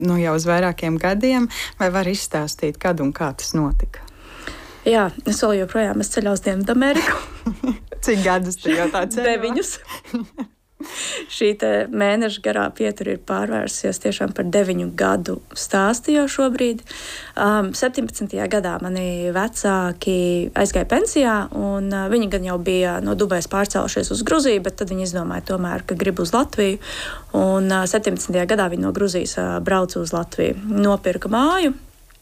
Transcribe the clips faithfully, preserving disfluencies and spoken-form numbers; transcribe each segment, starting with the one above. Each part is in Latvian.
nu jau uz vairākiem gadiem, vai var izstāstīt, kad un kā tas notika? Jā, es vēl joprojām esmu ceļā uz Dienvidameriku. Cik gadus tu jau tā ceļo? Deviņus. Šī mēneša garā pietura ir pārvērsusies tiešām par deviņu gadu stāstu jau šobrīd. Um, septiņpadsmitajā gadā mani vecāki aizgāja pensijā, un uh, viņi gan jau bija no Dubajas pārcēlušies uz Gruziju, bet tad viņi izdomāja tomēr, ka grib uz Latviju. Un uh, septiņpadsmitajā gadā viņi no Gruzijas uh, brauca uz Latviju, nopirka māju.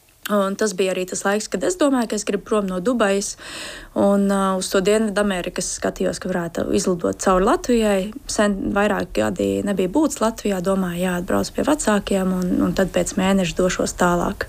Un tas bija arī tas laiks, kad es domāju, ka es gribu prom no Dubajas. Un uh, uz to Dienvidamerikas skatījos, ka varētu izlidot cauri Latvijai. Sen vairāk gadi nebija būtis Latvijā. Domāju, jāatbrauc pie vecākiem, un, un tad pēc mēneša došos tālāk.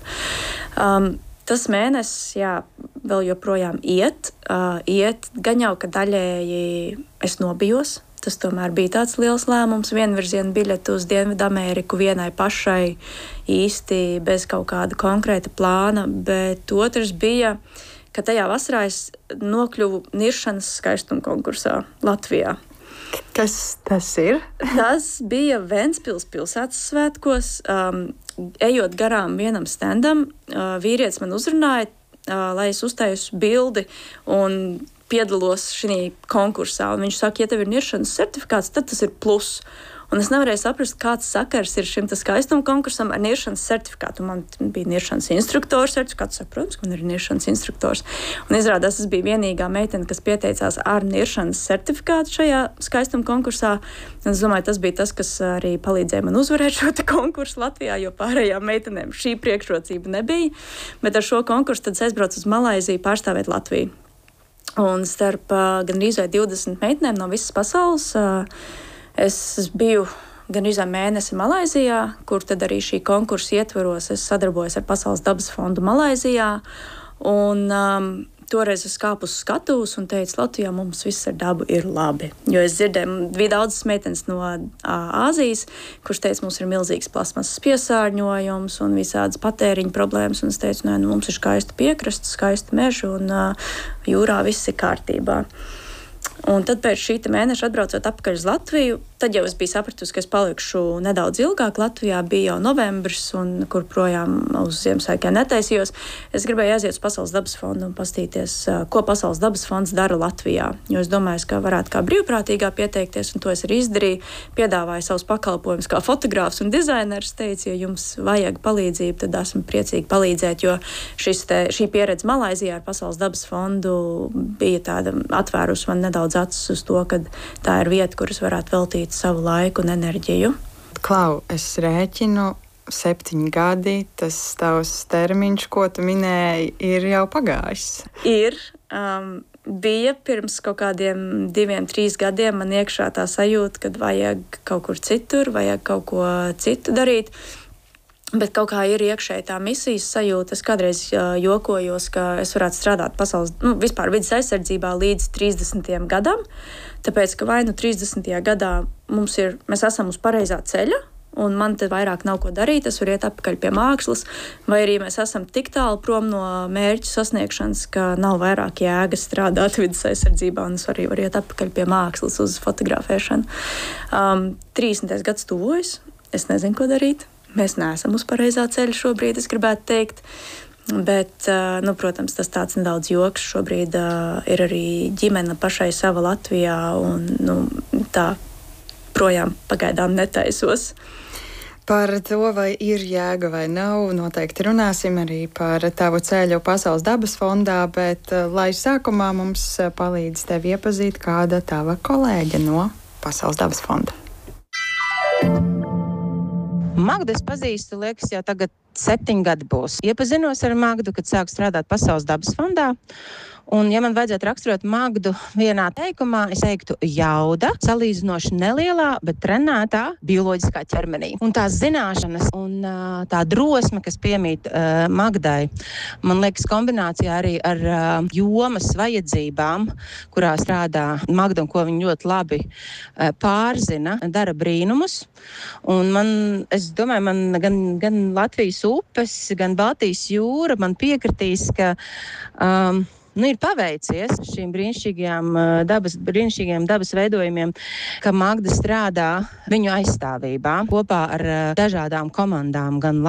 Um, tas mēnesis, jā, vēl joprojām iet. Uh, iet gan jau, ka daļēji es nobijos. Tas tomēr bija tāds liels lēmums, vienvirziena biļete uz Dienvidameriku vienai pašai, īsti bez kaut kāda konkrēta plāna, bet otrs bija, ka tajā vasarā es nokļuvu niršanas skaistuma konkursā Latvijā. Kas tas ir? Tas bija Ventspils pilsētas svētkos. Um, ejot garām vienam standam, uh, vīrietis man uzrunāja, uh, lai es uztaisu bildi un piedalos šajā konkursā. Un viņš saka, ja tev ir niršanas certifikāts, tad tas ir plus. Un es nevarēju saprast, kāds sakars ir šim skaistuma konkursam ar niršanas certifikātu. Man bija niršanas instruktors certifikāts, saprotams, ka man ir niršanas instruktors. Un izrādās, tas bija vienīgā meitene, kas pieteicās ar niršanas certifikātu šajā skaistuma konkursā. Un es domāju, tas bija tas, kas arī palīdzēja man uzvarēt šo konkursu Latvijā, jo pārējām meitenēm šī priekšrocība nebija. Bet ar šo konkursu tad es aizbraucu uz Malaiziju pārstāvēt Latviju. Un starp uh, gandrīz vai divdesmit meitenēm no visas pasaules uh, es biju gandrīz mēnesi Malaizijā, kur tad arī šī konkursa ietvaros es sadarbojos ar Pasaules dabas fondu Malaizijā. Un um, toreiz es kāpu uz skatuves un teicu, Latvijā mums viss ar dabu ir labi. Jo es dzirdēju, bija daudzas meitenes no uh, Āzijas, kurš teica, mums ir milzīgs plasmasas piesārņojums un visādas patēriņa problēmas. Un es teicu, nē, nu, mums ir skaista piekrasta, skaista meža un uh, jūrā viss ir kārtībā. Un tad pēc šī mēneša atbraucot atpakaļ uz Latviju, tad jau es biju sapratusi, ka es palikšu nedaudz ilgāk Latvijā. Bija jau novembris, un kur projām uz Ziemassvētkiem netaisījos. Es gribēju aiziet uz Pasaules dabas fondu un pastīties, ko Pasaules dabas fonds dara Latvijā. Jo es domāju, ka varētu kā brīvprātīgā pieteikties, un to es arī izdarīju. Piedāvāju savus pakalpojumus kā fotogrāfs un dizainers. Teicu, ja jums vajag palīdzību, tad esmu priecīgi palīdzēt, jo šis te, šī pieredze Malaizijā ar Pasaules dabas fondu bija tāda atvērusi man nedaudz acis uz to, ka tā ir vieta, kuras varētu veltīt savu laiku un enerģiju. Klau, es rēķinu septiņi gadi, tas tavs termiņš, ko tu minēji, ir jau pagājis. Ir. Um, bija pirms kaut kādiem diviem, trīs gadiem man iekšā tā sajūta, kad vajag kaut kur citur, vajag kaut ko citu darīt. Bet kaut kā ir iekšēji tā misijas sajūta. Es kādreiz uh, jokojos, ka es varētu strādāt pasaules, nu, vispār vidas aizsardzībā līdz trīsdesmitajam gadam, tāpēc, ka vai nu trīsdesmitajā gadā mums ir, mēs esam uz pareizā ceļa, un man te vairāk nav ko darīt, es varu iet atpakaļ pie mākslas, vai arī mēs esam tik tālu prom no mērķu sasniegšanas, ka nav vairāk jēgas strādāt vidas aizsardzībā, un es arī varu iet atpakaļ pie mākslas uz fotografēšanu. Um, trīsdesmitais gads tuvojas, es nezinu, ko darīt. Mēs neesam uz pareizā ceļa šobrīd, es gribētu teikt. Bet, nu, protams, tas tāds nedaudz joks. Šobrīd uh, ir arī ģimene pašai sava Latvijā, un nu, tā projām pagaidām netaisos. Par to, vai ir jēga vai nav, noteikti runāsim arī par tavu ceļu Pasaules dabas fondā, bet, lai sākumā mums palīdz tev iepazīt kāda tava kolēģe no Pasaules dabas fonda. Magdu es pazīstu, liekas, jau tagad septiņi gadi būs. Iepazinos ar Magdu, kad sāku strādāt Pasaules dabas fondā. Un, ja man vajadzētu raksturot Magdu vienā teikumā, es teiktu jauda, salīdzinoši nelielā, bet trenētā bioloģiskā ķermenī. Un tās zināšanas un uh, tā drosme, kas piemīt uh, Magdai, man liekas kombinācijā arī ar uh, jomas vajadzībām, kurā strādā Magda un ko viņa ļoti labi uh, pārzina, dara brīnumus. Un man, es domāju, man gan, gan Latvijas upes, gan Baltijas jūra man piekritīs, ka um, nu, ir paveicies šīm brīnišķīgajām dabas, brīnišķīgajiem dabas veidojumiem, ka Magda strādā viņu aizstāvībā kopā ar dažādām komandām, gan